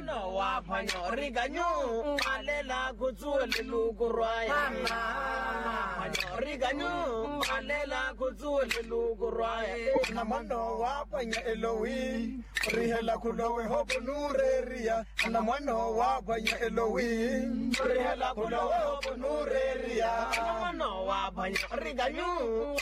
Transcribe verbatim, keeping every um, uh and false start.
mano wa phanyo riganyo alela kutsule lukurwaya phanyo riganyo alela kutsule lukurwaya na mano wa panya Elohi rihela kulowe hopo nureria na mano wa panya Elohi rihela kulowe hopo nureria mano wa phanyo riganyo